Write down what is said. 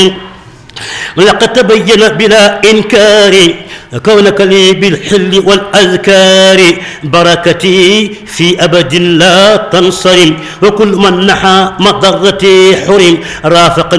لقد تبين بلا إنكار كونك لي بالحل والأذكار، بركتي في أبد لا تنصرم، وكل من نحى مضرتي حرم. رافقني